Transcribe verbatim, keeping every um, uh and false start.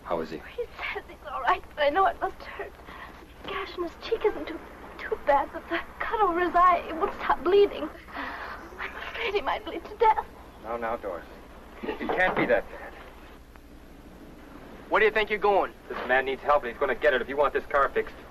How is he? He says he's all right, but I know it must hurt. The gash in his cheek isn't too, too bad, but the cut over his eye, it won't stop bleeding. I'm afraid he might bleed to death. No, now, Doris. It can't be that bad. Where do you think you're going? This man needs help, and he's going to get it if you want this car fixed.